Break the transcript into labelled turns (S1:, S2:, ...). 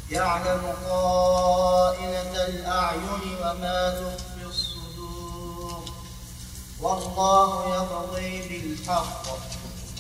S1: يعلم خائنة الأعين وما تخفي الصدور، والله يقضي بالحق